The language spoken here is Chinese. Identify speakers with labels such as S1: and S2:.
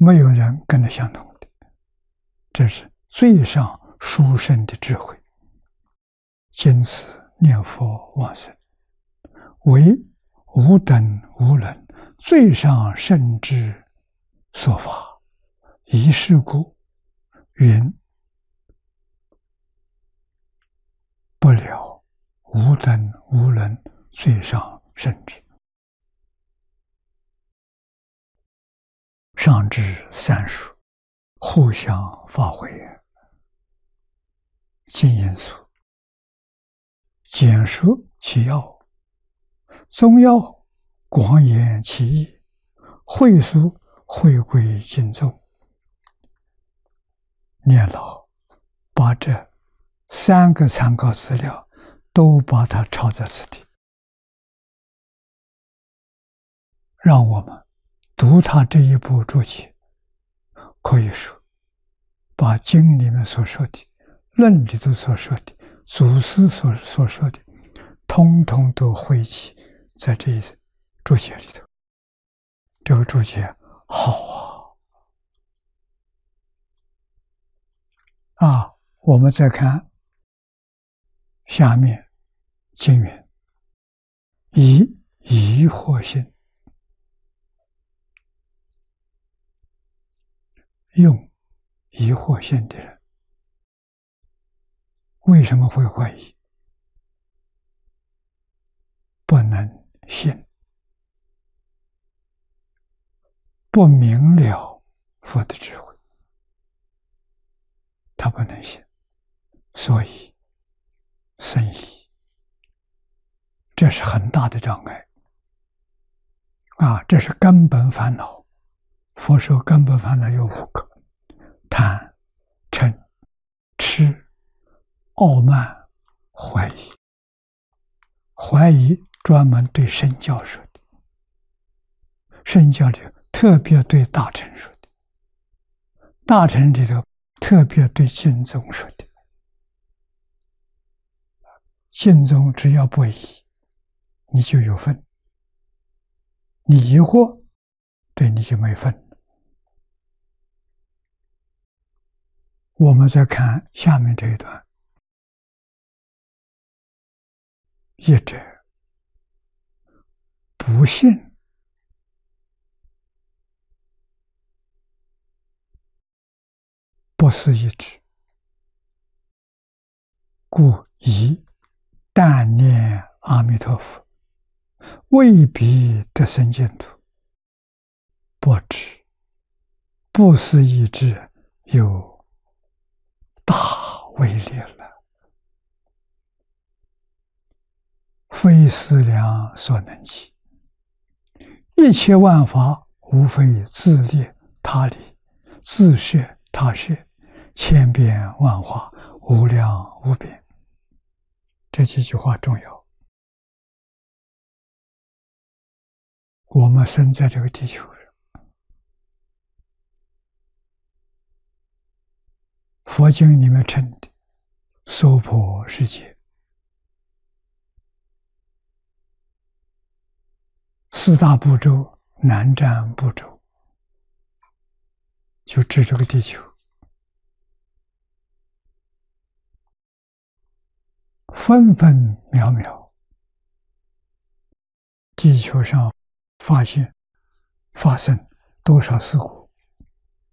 S1: 没有人跟他相同的，这是最上殊胜的智慧。今此念佛往生，为无等无能最上圣智所发，以是故云不了无等无能最上圣智。上至三数，互相发挥，尽因素，简述其要，宗要广言其意，会疏会归经宗。念老把这3个参考资料都把它抄在此地，让我们读他这一部注解，可以说把经里面所说的、论里头所说的、祖师所说的，通通都汇集在这一注解里头。这个注解好啊！我们再看下面经云：以疑惑心，用疑惑心的人为什么会怀疑？不能信，不明了佛的智慧，他不能信，所以生疑，这是很大的障碍啊！这是根本烦恼。佛说根本烦恼有5个：贪、嗔、痴、傲慢、怀疑。怀疑专门对圣教说的，圣教里特别对大乘说的，大乘里头特别对经宗说的。经宗只要不疑，你就有份；你疑惑，对你就没份。我们再看下面这一段：一者不信，不是一指，故疑但念阿弥陀佛，未必得生净土。不知不思议智有大威力了，非思量所能及。一切万法无非自立他立，自摄他摄，千变万化，无量无边。这几句话重要。我们生在这个地球上，佛经里面称的娑婆世界，4大部洲南瞻部洲，就指这个地球。分分秒秒，地球上发生多少事故？